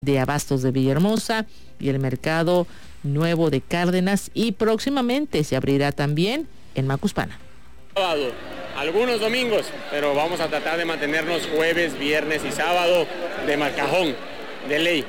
de Abastos de Villahermosa y el Mercado Nuevo de Cárdenas, y próximamente se abrirá también en Macuspana. Algunos domingos, pero vamos a tratar de mantenernos jueves, viernes y sábado de Marcajón, de ley.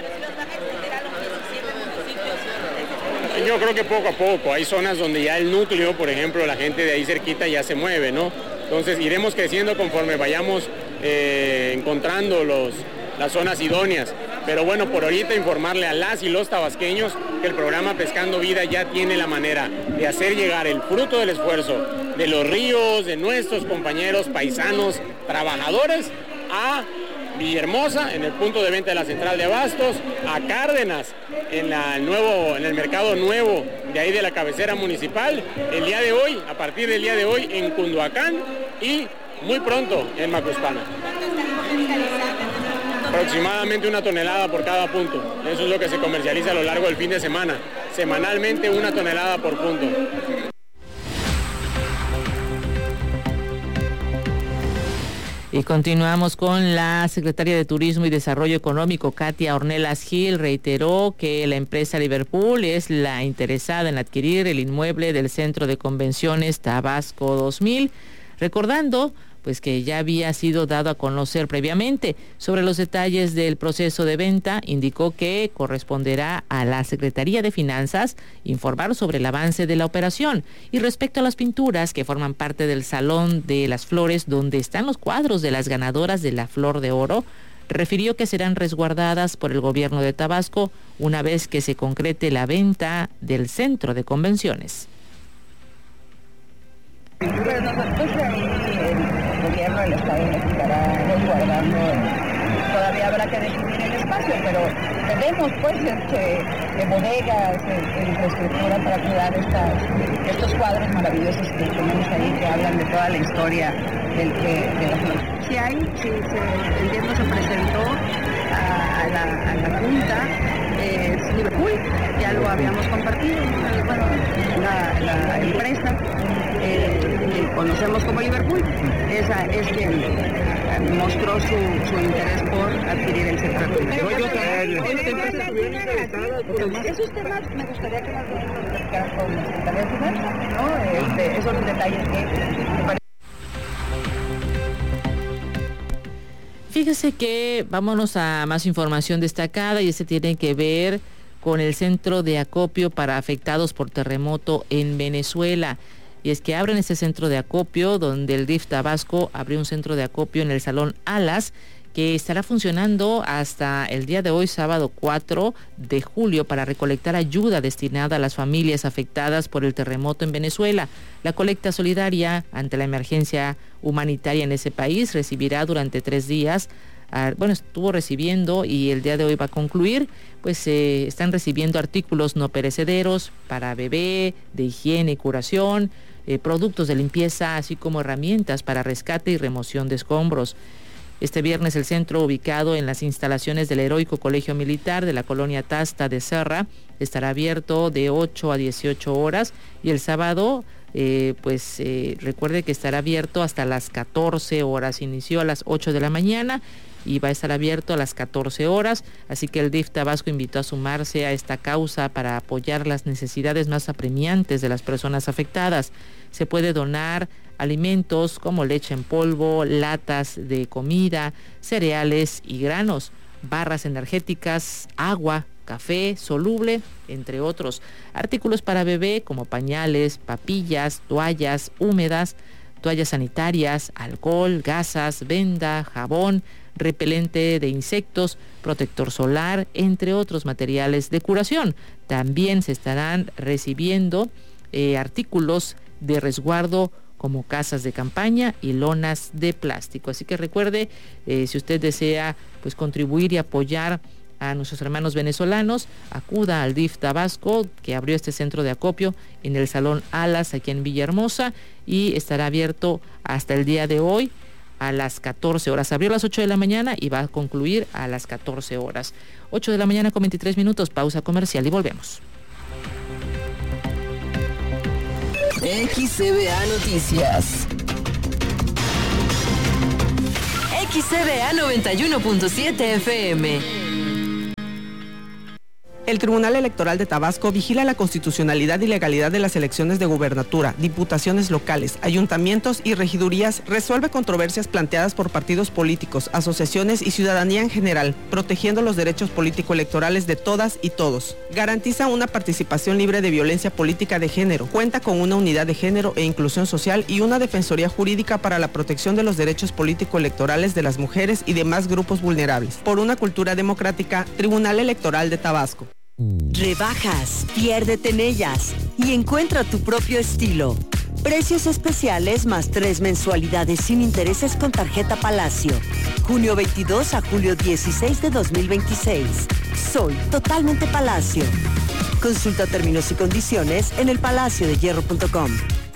Yo creo que poco a poco, hay zonas donde ya el núcleo, por ejemplo, la gente de ahí cerquita ya se mueve, ¿no? Entonces iremos creciendo conforme vayamos encontrando las zonas idóneas. Pero bueno, por ahorita informarle a las y los tabasqueños que el programa Pescando Vida ya tiene la manera de hacer llegar el fruto del esfuerzo de los ríos, de nuestros compañeros paisanos, trabajadores, a Villahermosa, en el punto de venta de la central de Abastos, a Cárdenas, en el mercado nuevo de ahí de la cabecera municipal, el día de hoy, a partir del día de hoy, en Cunduacán y muy pronto en Macuspana. Aproximadamente 1 tonelada por cada punto. Eso es lo que se comercializa a lo largo del fin de semana. Semanalmente 1 tonelada por punto. Y continuamos con la secretaria de Turismo y Desarrollo Económico, Katia Ornelas Gil. Reiteró que la empresa Liverpool es la interesada en adquirir el inmueble del Centro de Convenciones Tabasco 2000, recordando pues que ya había sido dado a conocer previamente. Sobre los detalles del proceso de venta, indicó que corresponderá a la Secretaría de Finanzas informar sobre el avance de la operación. Y respecto a las pinturas que forman parte del Salón de las Flores, donde están los cuadros de las ganadoras de la Flor de Oro, refirió que serán resguardadas por el gobierno de Tabasco una vez que se concrete la venta del Centro de Convenciones. El gobierno del estado nos estará resguardando, todavía habrá que definir el espacio, pero tenemos pues de bodegas, de infraestructura para cuidar estos cuadros maravillosos que tenemos ahí, que hablan de toda la historia de la flor. Sí, el gobierno se presentó a la Junta, Liverpool, ya lo habíamos compartido, la empresa que conocemos como Liverpool, esa es quien mostró su interés por adquirir el centro. Esos temas me gustaría que nos platicaran con la Secretaría de Finanzas, ¿no? Esos detalles que me parecen. Fíjese que vámonos a más información destacada, y tiene que ver con el centro de acopio para afectados por terremoto en Venezuela. Y es que abren este centro de acopio, donde el DIF Tabasco abrió un centro de acopio en el Salón Alas, que estará funcionando hasta el día de hoy, sábado 4 de julio, para recolectar ayuda destinada a las familias afectadas por el terremoto en Venezuela. La colecta solidaria ante la emergencia humanitaria en ese país recibirá durante 3 días. Estuvo recibiendo y el día de hoy va a concluir, pues están recibiendo artículos no perecederos para bebé, de higiene y curación, productos de limpieza, así como herramientas para rescate y remoción de escombros. Este viernes el centro, ubicado en las instalaciones del Heroico Colegio Militar de la colonia Tasta de Serra, estará abierto de 8 a 18 horas y el sábado recuerde que estará abierto hasta las 14 horas. Inició a las 8 de la mañana y va a estar abierto a las 14 horas, así que el DIF Tabasco invitó a sumarse a esta causa para apoyar las necesidades más apremiantes de las personas afectadas. Se puede donar alimentos como leche en polvo, latas de comida, cereales y granos, barras energéticas, agua, café soluble, entre otros. Artículos para bebé como pañales, papillas, toallas húmedas, toallas sanitarias, alcohol, gasas, venda, jabón, repelente de insectos, protector solar, entre otros materiales de curación. También se estarán recibiendo artículos de resguardo como casas de campaña y lonas de plástico. Así que recuerde, si usted desea pues contribuir y apoyar a nuestros hermanos venezolanos, acuda al DIF Tabasco, que abrió este centro de acopio en el Salón Alas, aquí en Villahermosa, y estará abierto hasta el día de hoy a las 14 horas. Abrió a las 8 de la mañana y va a concluir a las 14 horas. 8 de la mañana con 23 minutos, pausa comercial y volvemos. XCBA Noticias. XCBA 91.7 FM. El Tribunal Electoral de Tabasco vigila la constitucionalidad y legalidad de las elecciones de gubernatura, diputaciones locales, ayuntamientos y regidurías, resuelve controversias planteadas por partidos políticos, asociaciones y ciudadanía en general, protegiendo los derechos político-electorales de todas y todos. Garantiza una participación libre de violencia política de género, cuenta con una unidad de género e inclusión social y una defensoría jurídica para la protección de los derechos político-electorales de las mujeres y demás grupos vulnerables. Por una cultura democrática, Tribunal Electoral de Tabasco. Rebajas, piérdete en ellas y encuentra tu propio estilo. Precios especiales más 3 mensualidades sin intereses con tarjeta Palacio. Junio 22 a julio 16 de 2026. Soy totalmente Palacio. Consulta términos y condiciones en elpalaciodehierro.com.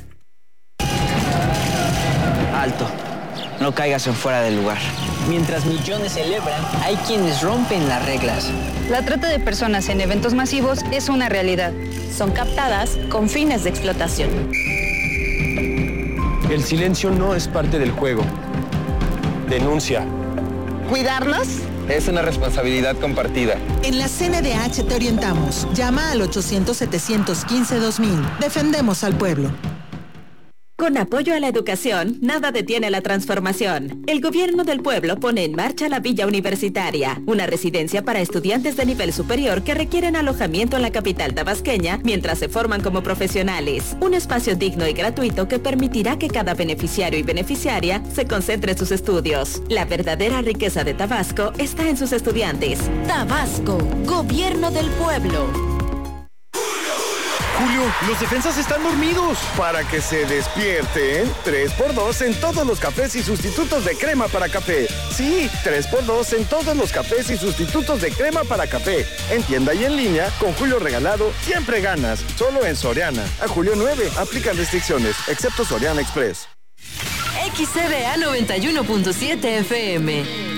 Alto. No caigas en fuera del lugar. Mientras millones celebran, hay quienes rompen las reglas. La trata de personas en eventos masivos es una realidad. Son captadas con fines de explotación. El silencio no es parte del juego. Denuncia. ¿Cuidarnos? Es una responsabilidad compartida. En la CNDH te orientamos. Llama al 800-715-2000. Defendemos al pueblo. Con apoyo a la educación, nada detiene la transformación. El gobierno del pueblo pone en marcha la Villa Universitaria, una residencia para estudiantes de nivel superior que requieren alojamiento en la capital tabasqueña mientras se forman como profesionales. Un espacio digno y gratuito que permitirá que cada beneficiario y beneficiaria se concentre en sus estudios. La verdadera riqueza de Tabasco está en sus estudiantes. Tabasco, gobierno del pueblo. Julio, los defensas están dormidos. Para que se despierten, 3x2 en todos los cafés y sustitutos de crema para café. Sí, 3x2 en todos los cafés y sustitutos de crema para café. En tienda y en línea, con Julio regalado, siempre ganas. Solo en Soriana. A julio 9, aplican restricciones, excepto Soriana Express. XCDA 91.7 FM.